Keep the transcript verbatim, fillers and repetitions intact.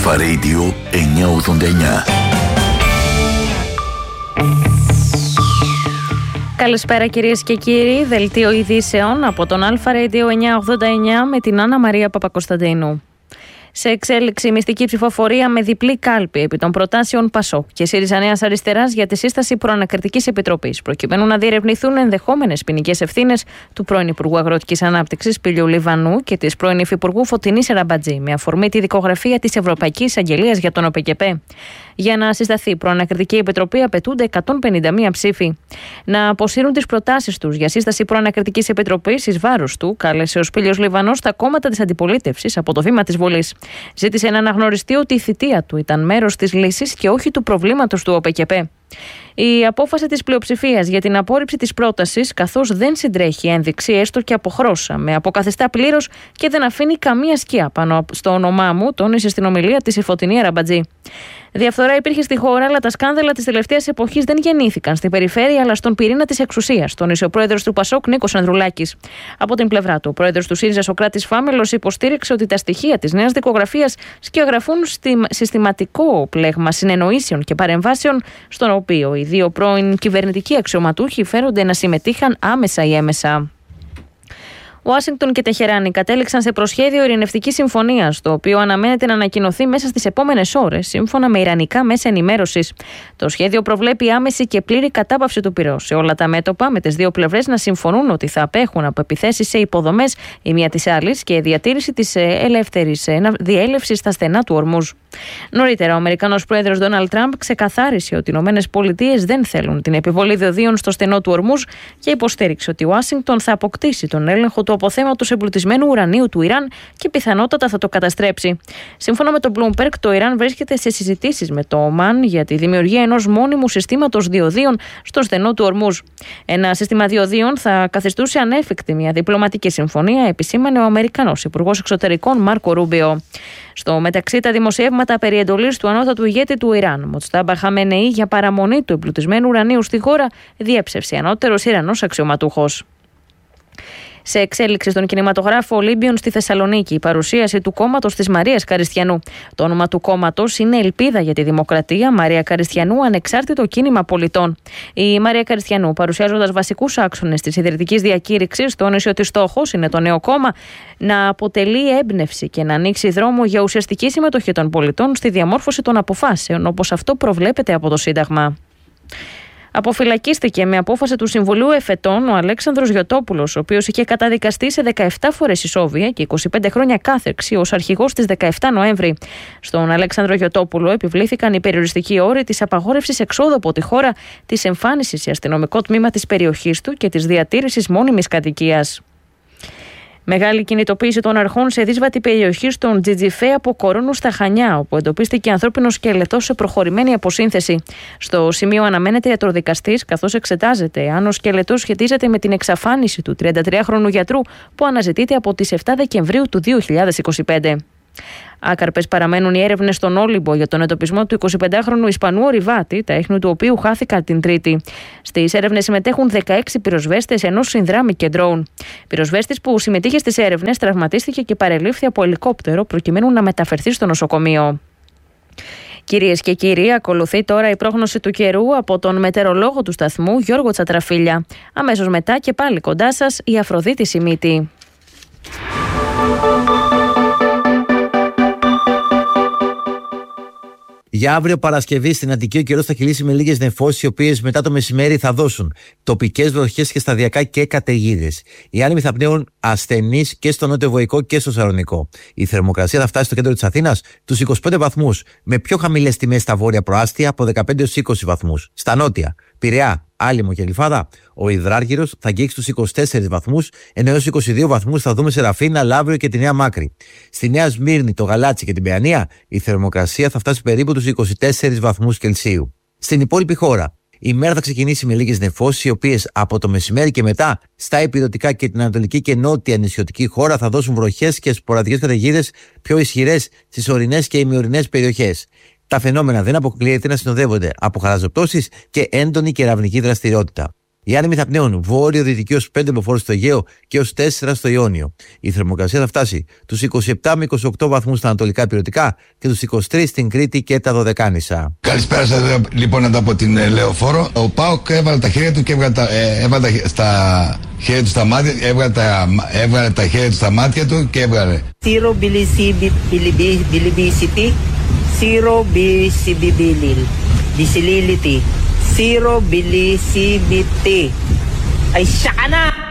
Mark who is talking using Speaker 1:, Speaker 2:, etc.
Speaker 1: Αλφα Radio εννιακόσια ογδόντα εννιά.
Speaker 2: Καλησπέρα κυρίες και κύριοι, δελτίο ειδήσεων από τον Αλφα Radio εννιακόσια ογδόντα εννιά με την Άννα Μαρία Παπακοσταντίνου. Σε εξέλιξη μυστική ψηφοφορία με διπλή κάλπη επί των προτάσεων Πασόκ και ΣΥΡΙΖΑ Νέας Αριστεράς για τη σύσταση προανακριτικής επιτροπής, προκειμένου να διερευνηθούν ενδεχόμενες ποινικές ευθύνες του πρώην Υπουργού Αγροτικής Ανάπτυξης Πηλιού Λιβανού και της πρώην Υφυπουργού Φωτεινής Ραμπατζή, με αφορμή τη δικογραφία της Ευρωπαϊκής Αγγελίας για τον ΟΠΕΚΕΠΕ. Για να συσταθεί προανακριτική επιτροπή απαιτούνται εκατόν πενήντα μία ψήφοι. Να αποσύρουν τις προτάσεις τους για σύσταση προανακριτικής επιτροπής εις βάρος του, κάλεσε ο Πήλιος Λιβανός τα κόμματα της αντιπολίτευσης από το βήμα της Βουλής. Ζήτησε να αναγνωριστεί ότι η θητεία του ήταν μέρος της λύσης και όχι του προβλήματος του ΟΠΕΚΕΠΕ. Η απόφαση της πλειοψηφίας για την απόρριψη της πρότασης, καθώς δεν συντρέχει ένδειξη έστω και από χρώσα, με αποκαθιστά πλήρως και δεν αφήνει καμία σκιά πάνω στο όνομά μου, τόνισε στην ομιλία της η Φωτεινή Ραμπατζή. Διαφθορά υπήρχε στη χώρα, αλλά τα σκάνδαλα της τελευταίας εποχής δεν γεννήθηκαν στην περιφέρεια, αλλά στον πυρήνα της εξουσίας, τόνισε ο πρόεδρος του Πασόκ Νίκος Ανδρουλάκης. Από την πλευρά του, ο πρόεδρος του ΣΥΡΙΖΑ Σωκράτης Φάμελος υποστήριξε ότι τα στοιχεία της νέας δικογραφίας σκιαγραφούν συστηματικό πλέγμα συνεννοήσεων και παρεμβάσεων, στον οποίο οι δύο πρώην κυβερνητικοί αξιωματούχοι φέρονται να συμμετείχαν άμεσα ή έμεσα. Ουάσιγκτον και Τεχεράνη κατέληξαν σε προσχέδιο ειρηνευτικής συμφωνίας, το οποίο αναμένεται να ανακοινωθεί μέσα στις επόμενες ώρες, σύμφωνα με ιρανικά μέσα ενημέρωσης. Το σχέδιο προβλέπει άμεση και πλήρη κατάπαυση του πυρός σε όλα τα μέτωπα, με τις δύο πλευρές να συμφωνούν ότι θα απέχουν από επιθέσεις σε υποδομές η μία της άλλης και διατήρηση της ελεύθερης διέλευσης στα στενά του Ορμούζ. Νωρίτερα, ο Αμερικανός πρόεδρος Ντόναλντ Τραμπ ξεκαθάρισε ότι οι ΗΠΑ δεν θέλουν την επιβολή διοδίων στο στενό του Ορμούζ και υποστήριξε ότι η Ουάσιγκτον θα αποκτήσει τον έλεγχο του αποθέματος εμπλουτισμένου ουρανίου του Ιράν και πιθανότατα θα το καταστρέψει. Σύμφωνα με το Bloomberg, το Ιράν βρίσκεται σε συζητήσεις με το Ομάν για τη δημιουργία ενός μόνιμου συστήματος διοδίων στο στενό του Ορμούζ. Ένα σύστημα διοδίων θα καθιστούσε ανέφικτη μια διπλωματική συμφωνία, επισήμανε ο Αμερικανός Υπουργός Εξωτερικών Μάρκο Ρούμπιο. Στο μεταξύ, τα δημοσιεύματα περί εντολής του ανώτατου ηγέτη του Ιράν, Μοτστάμπα Χαμενεή, για παραμονή του εμπλουτισμένου ουρανίου στη χώρα, διέψευσε ανώτερος Ιρανός αξιωματούχος. Σε εξέλιξη στον κινηματογράφο Ολύμπιον στη Θεσσαλονίκη, η παρουσίαση του κόμματος της Μαρίας Καριστιανού. Το όνομα του κόμματος είναι Ελπίδα για τη Δημοκρατία Μαρία Καριστιανού, ανεξάρτητο κίνημα πολιτών. Η Μαρία Καριστιανού, παρουσιάζοντας βασικούς άξονες της ιδρυτικής διακήρυξης, τόνισε ότι στόχος είναι το νέο κόμμα να αποτελεί έμπνευση και να ανοίξει δρόμο για ουσιαστική συμμετοχή των πολιτών στη διαμόρφωση των αποφάσεων, όπως αυτό προβλέπεται από το Σύνταγμα. Αποφυλακίστηκε με απόφαση του Συμβουλίου Εφετών ο Αλέξανδρος Γιωτόπουλος, ο οποίος είχε καταδικαστεί σε δεκαεπτά φορές ισόβια και είκοσι πέντε χρόνια κάθερξη ως αρχηγός της δεκαεπτά Νοέμβρη. Στον Αλέξανδρο Γιωτόπουλο επιβλήθηκαν οι περιοριστικοί όροι της απαγόρευσης εξόδου από τη χώρα, της εμφάνισης σε αστυνομικό τμήμα της περιοχής του και της διατήρησης μόνιμης κατοικίας. Μεγάλη κινητοποίηση των αρχών σε δύσβατη περιοχή στον Τζιτζιφέ από Κορώνου στα Χανιά, όπου εντοπίστηκε ανθρώπινο σκελετό σε προχωρημένη αποσύνθεση. Στο σημείο αναμένεται ιατροδικαστής, καθώς εξετάζεται αν ο σκελετός σχετίζεται με την εξαφάνιση του τριαντατριάχρονου γιατρού που αναζητείται από τις επτά Δεκεμβρίου του δύο χιλιάδες είκοσι πέντε. Άκαρπες παραμένουν οι έρευνες στον Όλυμπο για τον εντοπισμό του εικοσιπεντάχρονου Ισπανού ορειβάτη, τα ίχνη του οποίου χάθηκαν την Τρίτη. Στις έρευνες συμμετέχουν δεκαέξι πυροσβέστες ενός συνδράμει και ντρόουν. Πυροσβέστης που συμμετείχε στις έρευνες τραυματίστηκε και παρελήφθη από ελικόπτερο προκειμένου να μεταφερθεί στο νοσοκομείο. Κυρίες και κύριοι, ακολουθεί τώρα η πρόγνωση του καιρού από τον μετεωρολόγο του σταθμού Γιώργο Τσατραφίλια. Αμέσως μετά και πάλι κοντά σας η Αφροδίτη Σιμίτη.
Speaker 3: Για αύριο Παρασκευή στην Αττική ο καιρός θα κυλήσει με λίγες νεφώσεις, οι οποίες μετά το μεσημέρι θα δώσουν τοπικές βροχές και σταδιακά και καταιγίδες. Οι άνεμοι θα πνέουν ασθενείς και στο νότιο-βοϊκό και στο Σαρονικό. Η θερμοκρασία θα φτάσει στο κέντρο της Αθήνας τους είκοσι πέντε βαθμούς, με πιο χαμηλές τιμές στα βόρεια προάστια από δεκαπέντε έως είκοσι βαθμούς. Στα νότια, Πειραιά, Άλυμο και Γλυφάδα, ο υδράργυρος θα αγγίξει τους είκοσι τέσσερις βαθμούς, ενώ έως είκοσι δύο βαθμούς θα δούμε σε Ραφίνα, Λαύριο και τη Νέα Μάκρη. Στη Νέα Σμύρνη, το Γαλάτσι και την Παιανία, η θερμοκρασία θα φτάσει περίπου τους είκοσι τέσσερις βαθμούς Κελσίου. Στην υπόλοιπη χώρα, η μέρα θα ξεκινήσει με λίγες νεφώσεις, οι οποίες από το μεσημέρι και μετά στα ηπειρωτικά και την ανατολική και νότια νησιωτική χώρα θα δώσουν βροχές και σποραδικές καταιγίδες πιο ισχυρές στις ορεινές και ημιορεινές περιοχές. Τα φαινόμενα δεν αποκλείεται να συνοδεύονται από χαλαζοπτώσεις και έντονη κεραυνική δραστηριότητα. Οι άνεμοι θα πνέουν βόρειο-δυτική ως πέντε μποφόρ στο Αιγαίο και ως τέσσερα στο Ιόνιο. Η θερμοκρασία θα φτάσει τους είκοσι επτά με είκοσι οκτώ βαθμούς στα ανατολικά ηπειρωτικά και τους είκοσι τρεις στην Κρήτη και τα Δωδεκάνησα.
Speaker 4: Καλησπέρα σας λοιπόν εδώ από την ε, Λεωφόρο. Ο ΠΑΟΚ έβαλε τα χέρια του και έβγαλε τα, ε, έβαλε τα, στα χέρια του στα μάτια, έβγαλε τα, έβγαλε τα χέρια του στα μάτια του και έβγαλε.
Speaker 5: Zero bilisibity, zero bisilility, zero bilisibity. Ay, siya ka na!